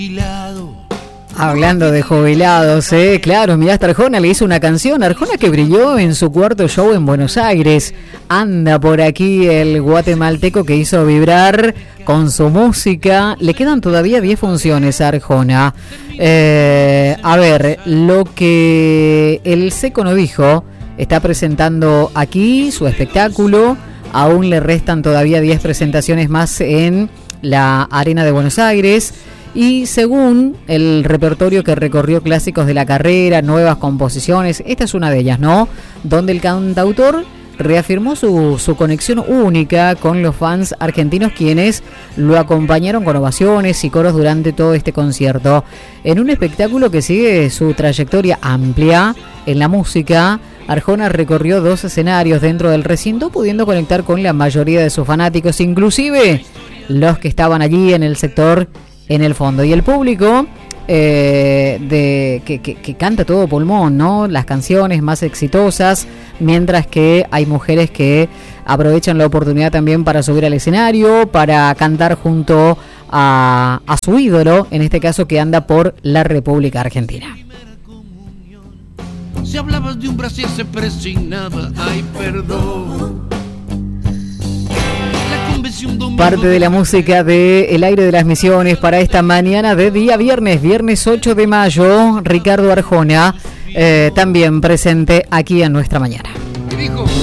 Hablando de jubilados, claro, mirá, hasta Arjona le hizo una canción. Arjona que brilló en su cuarto show en Buenos Aires. Anda por aquí el guatemalteco que hizo vibrar con su música. Le quedan todavía 10 funciones a Arjona. A ver, lo que el Seco no dijo, está presentando aquí su espectáculo. Aún le restan todavía 10 presentaciones más en la Arena de Buenos Aires. Y según el repertorio que recorrió clásicos de la carrera, nuevas composiciones, esta es una de ellas, ¿no? Donde el cantautor reafirmó su conexión única con los fans argentinos, quienes lo acompañaron con ovaciones y coros durante todo este concierto. En un espectáculo que sigue su trayectoria amplia en la música, Arjona recorrió 2 escenarios dentro del recinto, pudiendo conectar con la mayoría de sus fanáticos, inclusive los que estaban allí en el sector en el fondo. Y el público que canta todo pulmón, ¿no? Las canciones más exitosas, mientras que hay mujeres que aprovechan la oportunidad también para subir al escenario, para cantar junto a su ídolo, en este caso que anda por la República Argentina. Si hablabas de un Brasil se presignaba, ay perdón. Parte de la música de El Aire de las Misiones para esta mañana de día viernes 8 de mayo, Ricardo Arjona, también presente aquí en nuestra mañana.